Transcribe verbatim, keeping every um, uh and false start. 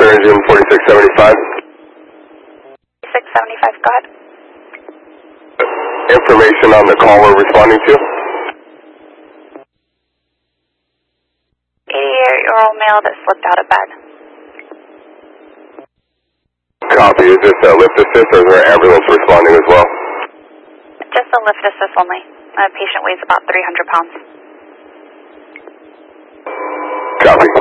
engine forty-six seventy-five. six seventy-five, go ahead. Information on the call we're responding to. eighty-eight-year-old male that slipped out of bed. Copy. Is this a lift assist or is there an ambulance responding as well? Just a lift assist only. The patient weighs about three hundred pounds. Copy.